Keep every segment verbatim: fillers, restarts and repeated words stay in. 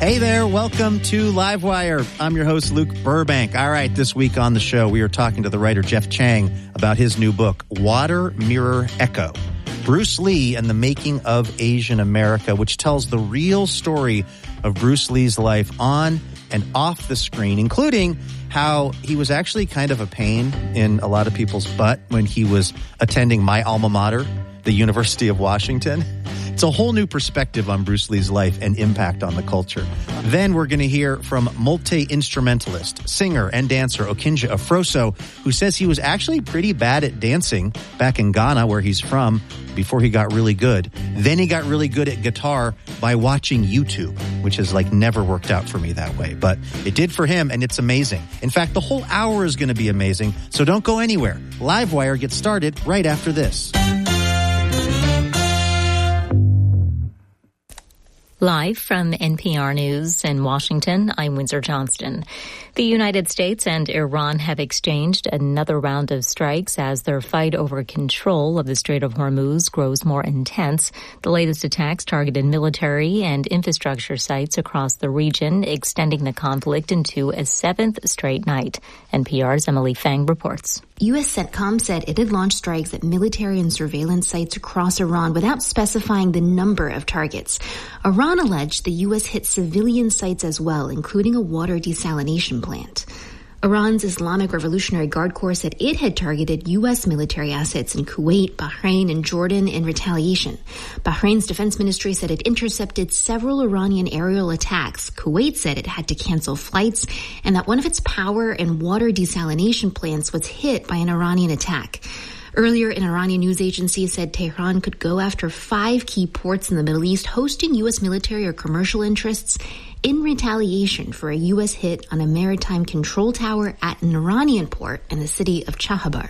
Hey there, welcome to Livewire. I'm your host, Luke Burbank. All right, this week on the show, we are talking to the writer Jeff Chang about his new book, Water Mirror Echo, Bruce Lee and the Making of Asian America, which tells the real story of Bruce Lee's life on and off the screen, including how he was actually kind of a pain in a lot of people's butt when he was attending my alma mater, the University of Washington. It's a whole new perspective on Bruce Lee's life and impact on the culture. Then we're going to hear from multi-instrumentalist, singer, and dancer Okinja Afroso, who says he was actually pretty bad at dancing back in Ghana, where he's from, before he got really good. Then he got really good at guitar by watching YouTube, which has like never worked out for me that way. But it did for him, and it's amazing. In fact, the whole hour is going to be amazing, so don't go anywhere. Livewire gets started right after this. Live from N P R News in Washington, I'm Windsor Johnston. The United States and Iran have exchanged another round of strikes as their fight over control of the Strait of Hormuz grows more intense. The latest attacks targeted military and infrastructure sites across the region, extending the conflict into a seventh straight night. N P R's Emily Fang reports. U S CENTCOM said it had launched strikes at military and surveillance sites across Iran without specifying the number of targets. Iran alleged the U S hit civilian sites as well, including a water desalination plant. Iran's Islamic Revolutionary Guard Corps said it had targeted U S military assets in Kuwait, Bahrain, and Jordan in retaliation. Bahrain's defense ministry said it intercepted several Iranian aerial attacks. Kuwait said it had to cancel flights and that one of its power and water desalination plants was hit by an Iranian attack. Earlier, an Iranian news agency said Tehran could go after five key ports in the Middle East hosting U S military or commercial interests in retaliation for a U S hit on a maritime control tower at an Iranian port in the city of Chahabar.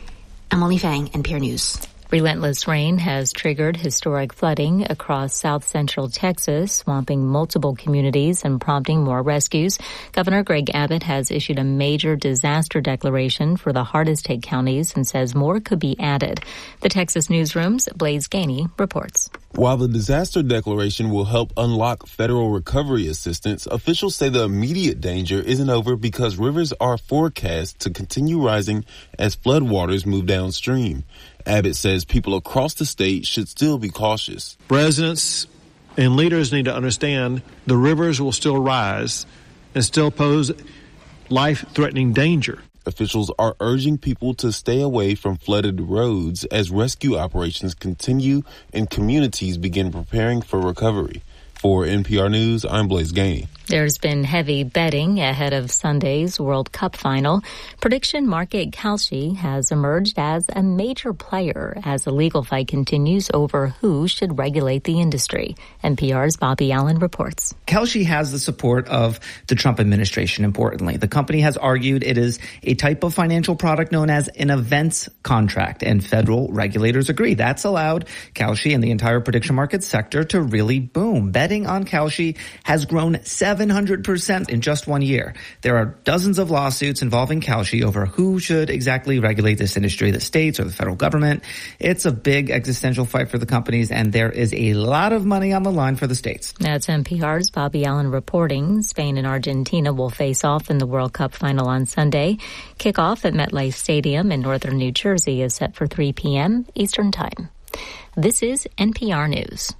Emily Fang, N P R News. Relentless rain has triggered historic flooding across south-central Texas, swamping multiple communities and prompting more rescues. Governor Greg Abbott has issued a major disaster declaration for the hardest-hit counties and says more could be added. The Texas Newsroom's Blaze Gainey reports. While the disaster declaration will help unlock federal recovery assistance, officials say the immediate danger isn't over because rivers are forecast to continue rising as floodwaters move downstream. Abbott says people across the state should still be cautious. Residents and leaders need to understand the rivers will still rise and still pose life-threatening danger. Officials are urging people to stay away from flooded roads as rescue operations continue and communities begin preparing for recovery. For N P R News, I'm Blaze Gainey. There's been heavy betting ahead of Sunday's World Cup final. Prediction market Kalshi has emerged as a major player as the legal fight continues over who should regulate the industry. N P R's Bobby Allen reports. Kalshi has the support of the Trump administration, importantly. The company has argued it is a type of financial product known as an events contract, and federal regulators agree. That's allowed Kalshi and the entire prediction market sector to really boom. Betting on Kalshi has grown seven hundred percent in just one year. There are dozens of lawsuits involving Kalshi over who should exactly regulate this industry, the states or the federal government. It's a big existential fight for the companies, and there is a lot of money on the line for the states. That's N P R's Bobby Allen reporting. Spain and Argentina will face off in the World Cup final on Sunday. Kickoff at MetLife Stadium in northern New Jersey is set for three p.m. Eastern Time. This is N P R News.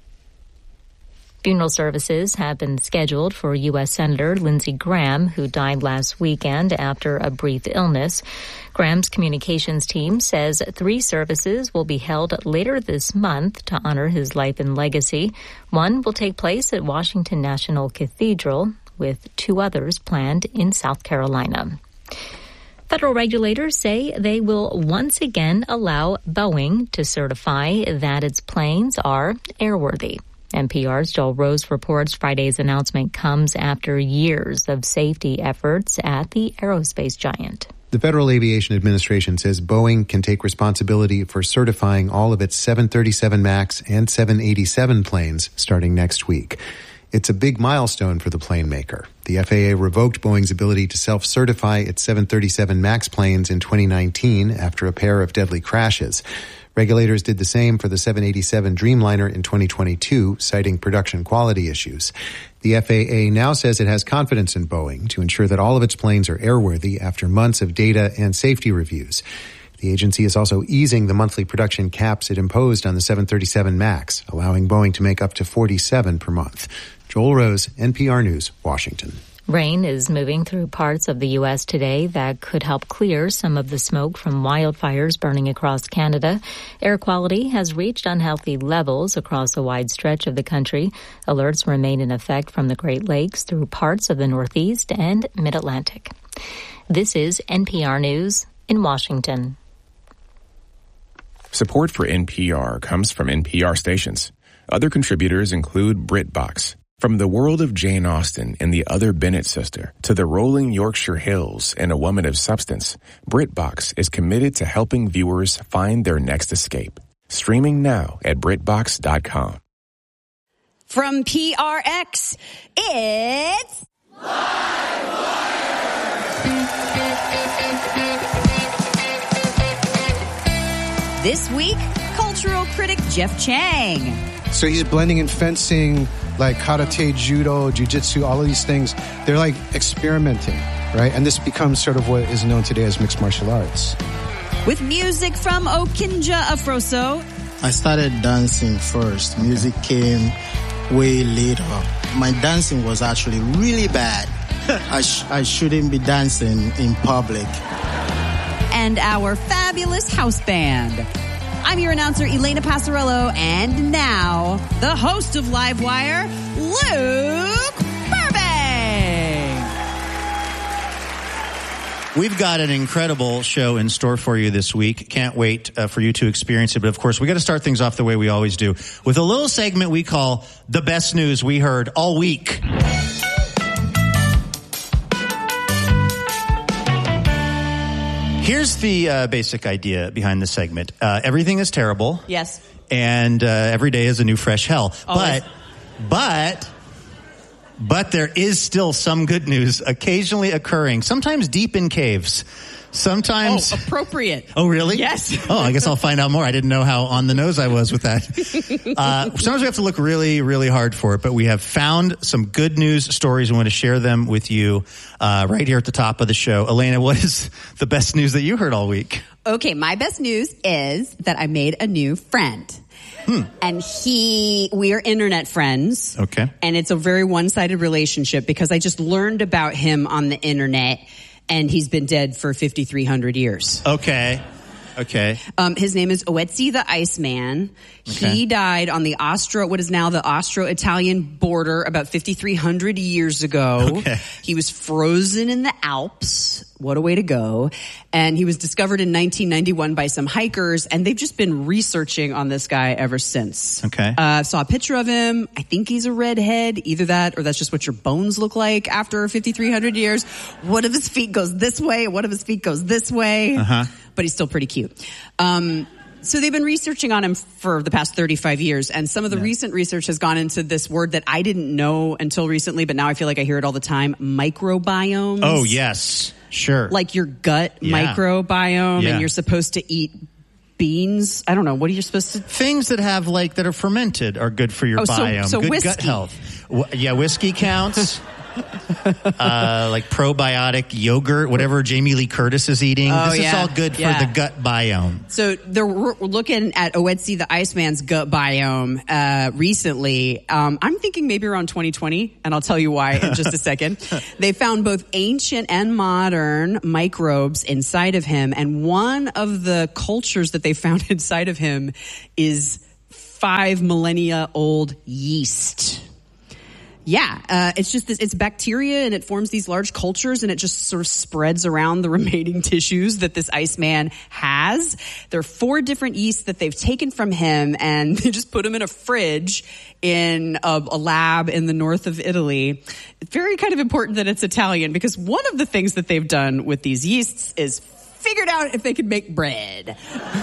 Funeral services have been scheduled for U S Senator Lindsey Graham, who died last weekend after a brief illness. Graham's communications team says three services will be held later this month to honor his life and legacy. One will take place at Washington National Cathedral, with two others planned in South Carolina. Federal regulators say they will once again allow Boeing to certify that its planes are airworthy. N P R's Joel Rose reports Friday's announcement comes after years of safety efforts at the aerospace giant. The Federal Aviation Administration says Boeing can take responsibility for certifying all of its seven thirty-seven MAX and seven eighty-seven planes starting next week. It's a big milestone for the plane maker. The F A A revoked Boeing's ability to self-certify its seven thirty-seven MAX planes in twenty nineteen after a pair of deadly crashes. Regulators did the same for the seven eighty-seven Dreamliner in twenty twenty-two, citing production quality issues. The F A A now says it has confidence in Boeing to ensure that all of its planes are airworthy after months of data and safety reviews. The agency is also easing the monthly production caps it imposed on the seven thirty-seven MAX, allowing Boeing to make up to forty-seven per month. Joel Rose, N P R News, Washington. Rain is moving through parts of the U S today that could help clear some of the smoke from wildfires burning across Canada. Air quality has reached unhealthy levels across a wide stretch of the country. Alerts remain in effect from the Great Lakes through parts of the Northeast and Mid-Atlantic. This is N P R News in Washington. Support for N P R comes from N P R stations. Other contributors include BritBox. From the world of Jane Austen and the other Bennett sister to the rolling Yorkshire Hills and A Woman of Substance, BritBox is committed to helping viewers find their next escape. Streaming now at Brit Box dot com. From P R X, it's This week, cultural critic Jeff Chang. So he's blending in fencing, like karate, judo, jiu-jitsu, all of these things. They're like experimenting, right? And this becomes sort of what is known today as mixed martial arts. With music from Okinja Afroso. I started dancing first. Music came way later. My dancing was actually really bad. I, sh- I shouldn't be dancing in public. And our fabulous house band. I'm your announcer, Elena Passarello, and now, the host of Livewire, Luke Burbank. We've got an incredible show in store for you this week. Can't wait uh, for you to experience it. But of course, we got to start things off the way we always do, with a little segment we call The Best News We Heard All Week. Here's the uh, basic idea behind this segment. Uh, everything is terrible. Yes. And uh, every day is a new fresh hell. Always. But, but, but there is still some good news occasionally occurring, sometimes deep in caves. Sometimes. Oh, appropriate. Oh, really? Yes. Oh, I guess I'll find out more. I didn't know how on the nose I was with that. Uh, sometimes we have to look really, really hard for it, but we have found some good news stories and want to share them with you uh, right here at the top of the show. Elena, what is the best news that you heard all week? Okay, my best news is that I made a new friend. Hmm. And he, we are internet friends. Okay. And it's a very one-sided relationship because I just learned about him on the internet. And he's been dead for fifty-three hundred years. Okay. Okay. Um, his name is Oetzi the Iceman. Okay. He died on the Austro, what is now the Austro-Italian border about fifty-three hundred years ago. Okay. He was frozen in the Alps. What a way to go. And he was discovered in nineteen ninety-one by some hikers, and they've just been researching on this guy ever since. Okay. Uh, saw a picture of him. I think he's a redhead. Either that or that's just what your bones look like after fifty-three hundred years. One of his feet goes this way, one of his feet goes this way. Uh-huh. But he's still pretty cute. Um, so they've been researching on him for the past thirty-five years, and some of the yeah. recent research has gone into this word that I didn't know until recently, but now I feel like I hear it all the time, microbiomes. Oh, yes. Sure. Like your gut yeah. microbiome, yeah. and you're supposed to eat beans. I don't know. What are you supposed to? Things that have, like, that are fermented are good for your oh, biome. So, so good whiskey. Gut health. W- yeah, whiskey counts. uh, like probiotic yogurt, whatever Jamie Lee Curtis is eating. Oh, this yeah. is all good for yeah. the gut biome. So they're we're looking at Oetzi the Iceman's gut biome uh, recently. Um, I'm thinking maybe around twenty twenty, and I'll tell you why in just a second. They found both ancient and modern microbes inside of him, and one of the cultures that they found inside of him is five millennia old yeast. Yeah, uh, it's just this, it's bacteria, and it forms these large cultures, and it just sort of spreads around the remaining tissues that this Iceman has. There are four different yeasts that they've taken from him, and they just put them in a fridge in a, a lab in the north of Italy. It's very kind of important that it's Italian, because one of the things that they've done with these yeasts is figured out if they could make bread.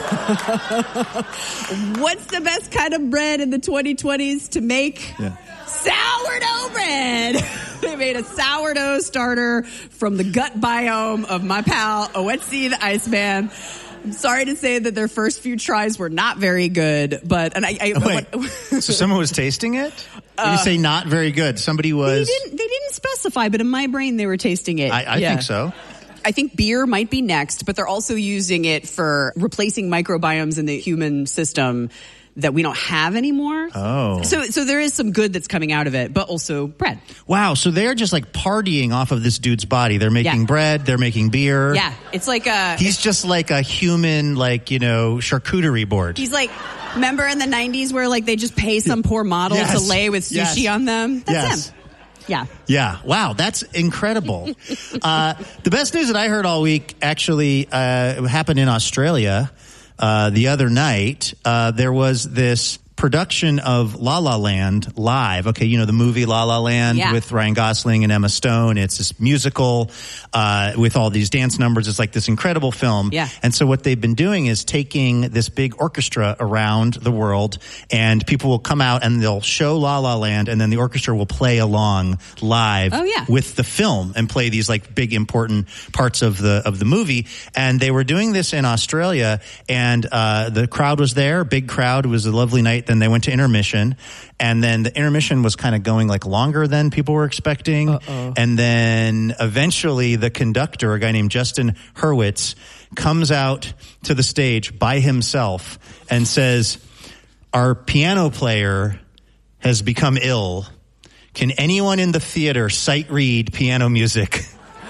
What's the best kind of bread in the twenty twenties to make? Yeah. Sourdough bread. They made a sourdough starter from the gut biome of my pal Oetzi the Iceman. I'm sorry to say that their first few tries were not very good, but and I. I Wait, what, so someone was tasting it? When Uh, you say not very good, somebody was. They didn't. They didn't specify, but in my brain, they were tasting it. I, I Yeah. think so. I think beer might be next, but they're also using it for replacing microbiomes in the human system that we don't have anymore. Oh. So so there is some good that's coming out of it, but also bread. Wow, so they're just like partying off of this dude's body. They're making Yeah. bread, they're making beer. Yeah, it's like a... He's just like a human, like, you know, charcuterie board. He's like, remember in the nineties where like they just pay some poor model Yes. to lay with sushi Yes. on them? That's Yes. him. Yeah. Yeah. Wow. That's incredible. uh, the best news that I heard all week actually uh, happened in Australia. Uh, the other night, uh, there was this production of La La Land live. Okay, you know the movie La La Land Yeah. with Ryan Gosling and Emma Stone. It's this musical uh, with all these dance numbers. It's like this incredible film. Yeah. And so what they've been doing is taking this big orchestra around the world, and people will come out and they'll show La La Land, and then the orchestra will play along live Oh, yeah. with the film and play these like big important parts of the of the movie. And they were doing this in Australia, and uh, the crowd was there, big crowd. It was a lovely night. Then they went to intermission, and then the intermission was kind of going like longer than people were expecting. Uh-oh. And then eventually the conductor, a guy named Justin Hurwitz, comes out to the stage by himself and says, "Our piano player has become ill. Can anyone in the theater sight read piano music?"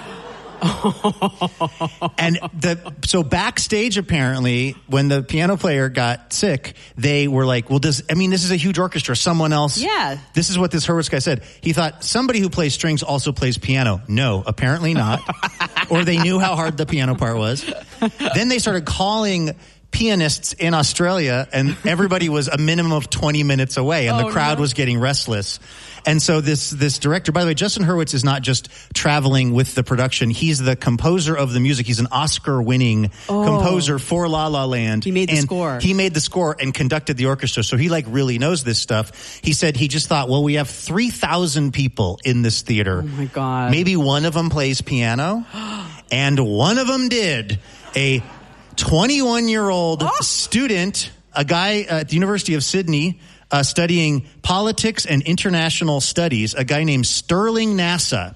And the so backstage, apparently, when the piano player got sick, they were like, well, does, I mean, this is a huge orchestra. Someone else. Yeah. This is what this Hurwitz guy said. He thought somebody who plays strings also plays piano. No, apparently not. Or they knew how hard the piano part was. Then they started calling pianists in Australia, and everybody was a minimum of twenty minutes away, and Oh, the crowd no. was getting restless. And so this this director, by the way, Justin Hurwitz is not just traveling with the production. He's the composer of the music. He's an Oscar-winning Oh. composer for La La Land. He made the and score. He made the score and conducted the orchestra. So he like really knows this stuff. He said he just thought, well, we have three thousand people in this theater. Oh my God. Maybe one of them plays piano. And one of them did. A twenty-one-year-old Oh. student, a guy at the University of Sydney, uh, studying politics and international studies, a guy named Sterling Nasa,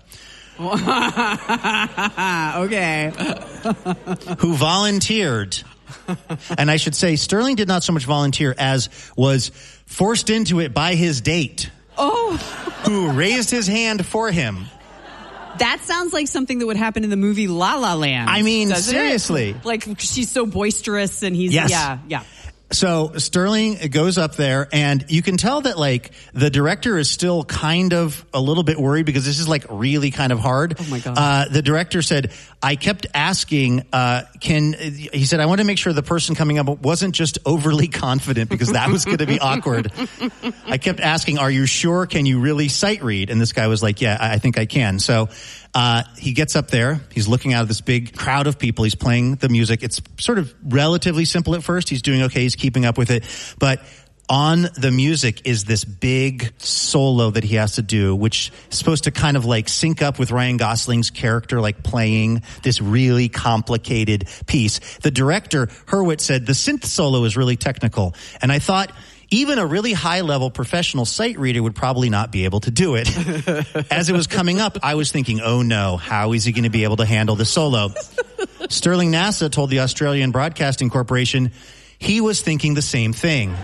Okay. who volunteered. And I should say, Sterling did not so much volunteer as was forced into it by his date, Oh, who raised his hand for him. that sounds like something that would happen in the movie La La Land. I mean, doesn't it? seriously. Like, she's so boisterous and he's, Yes. yeah, yeah. So Sterling goes up there, and you can tell that like the director is still kind of a little bit worried because this is like really kind of hard. Oh my God. Uh, the director said, I kept asking, uh, can, he said, I want to make sure the person coming up wasn't just overly confident because that was going to be awkward. I kept asking, are you sure? Can you really sight read? And this guy was like, yeah, I think I can. So Uh, he gets up there. He's looking out of this big crowd of people. He's playing the music. It's sort of relatively simple at first. He's doing okay. He's keeping up with it. But on the music is this big solo that he has to do, which is supposed to kind of like sync up with Ryan Gosling's character, like playing this really complicated piece. The director, Hurwitz, said the synth solo is really technical. And I thought, even a really high-level professional sight reader would probably not be able to do it. As it was coming up, I was thinking, oh no, how is he going to be able to handle the solo? Sterling Nasa told the Australian Broadcasting Corporation he was thinking the same thing.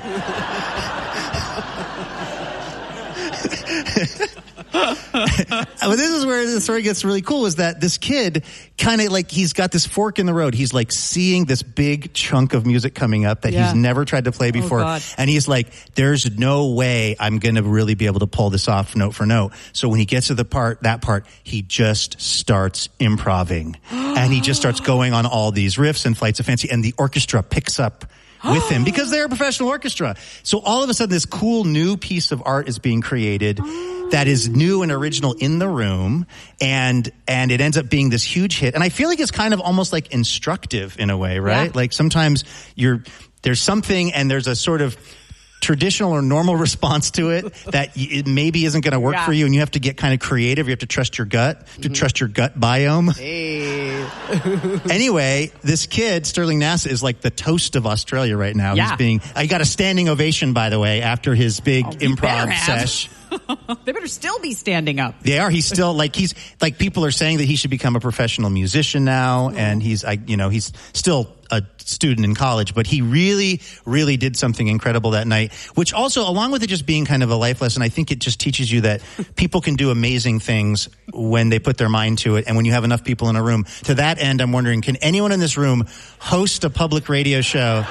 Well, this is where the story gets really cool, is that this kid kind of like, he's got this fork in the road. He's like seeing this big chunk of music coming up that Yeah. he's never tried to play before. God. And he's like, there's no way I'm going to really be able to pull this off note for note. So when he gets to the part, that part, he just starts improvising. And he just starts going on all these riffs and flights of fancy, and the orchestra picks up with him because they're a professional orchestra. So all of a sudden, this cool new piece of art is being created that is new and original in the room, and and it ends up being this huge hit. And I feel like it's kind of almost like instructive in a way, right? Yeah. Like sometimes you're there's something and there's a sort of traditional or normal response to it that it maybe isn't going to work Yeah. for you, and you have to get kind of creative. You have to trust your gut, to Mm-hmm. trust your gut biome. Hey. Anyway, this kid, Sterling Nasa, is like the toast of Australia right now. Yeah. He's being, he got a standing ovation, by the way, after his big Oh, he better improv have. sesh. They better still be standing up. They are. He's still like he's like people are saying that he should become a professional musician now, and he's I you know he's still a student in college, but he really really did something incredible that night. Which also, along with it just being kind of a life lesson, I think it just teaches you that people can do amazing things when they put their mind to it, and when you have enough people in a room. To that end, I'm wondering, can anyone in this room host a public radio show?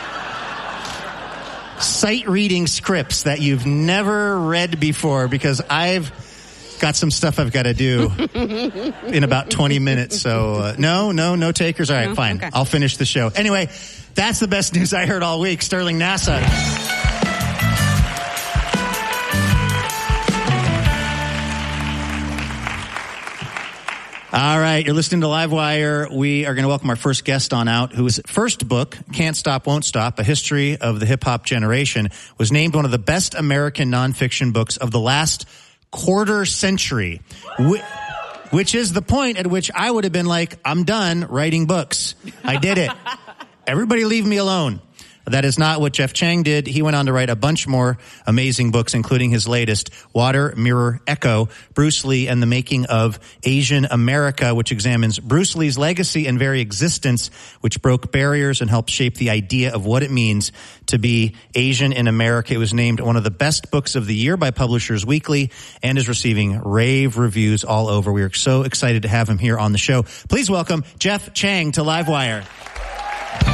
Sight reading scripts that you've never read before, because I've got some stuff I've got to do in about twenty minutes. So uh, no, no, no takers. All right, No? fine. Okay. I'll finish the show. Anyway, that's the best news I heard all week. Sterling Nasa. All right, you're listening to Livewire. We are going to welcome our first guest on out, whose first book, Can't Stop, Won't Stop, A History of the Hip-Hop Generation, was named one of the best American nonfiction books of the last quarter century, wh- which is the point at which I would have been like, I'm done writing books. I did it. Everybody leave me alone. That is not what Jeff Chang did. He went on to write a bunch more amazing books, including his latest, Water, Mirror, Echo, Bruce Lee and the Making of Asian America, which examines Bruce Lee's legacy and very existence, which broke barriers and helped shape the idea of what it means to be Asian in America. It was named one of the best books of the year by Publishers Weekly and is receiving rave reviews all over. We are so excited to have him here on the show. Please welcome Jeff Chang to Livewire.